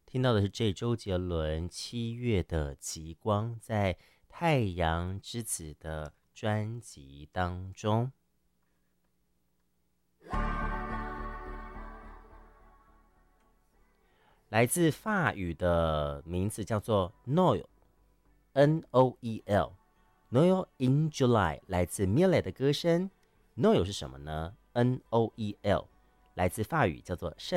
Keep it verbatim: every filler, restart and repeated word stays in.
听到的是这周杰伦七月的极光，在太阳之子的专辑当中。来自法语的名字叫做 Noel，N O E L，Noel in July， 来自 Millet 的歌声。Noel 是什么呢？ N O E L 来自法语，叫做圣